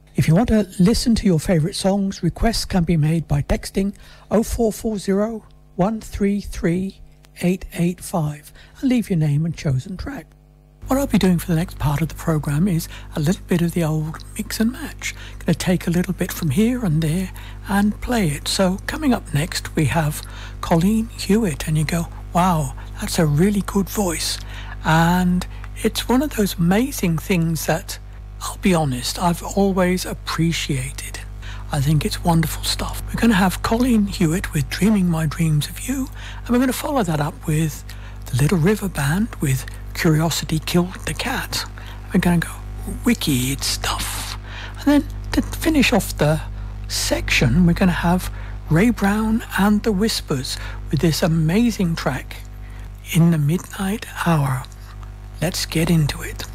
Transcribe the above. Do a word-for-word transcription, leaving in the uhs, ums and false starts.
If you want to listen to your favourite songs, requests can be made by texting oh four four oh, one three three, eight eight five and leave your name and chosen track. What I'll be doing for the next part of the programme is a little bit of the old mix and match. Going to take a little bit from here and there and play it. So coming up next we have Colleen Hewitt, and you go, wow, that's a really good voice. And it's one of those amazing things that, I'll be honest, I've always appreciated. I think it's wonderful stuff. We're going to have Colleen Hewitt with Dreaming My Dreams of You, and we're going to follow that up with the Little River Band with Curiosity Killed the Cat. We're going to go wicked stuff. And then to finish off the section, we're going to have Ray Brown and the Whispers with this amazing track, In the Midnight Hour. Let's get into it.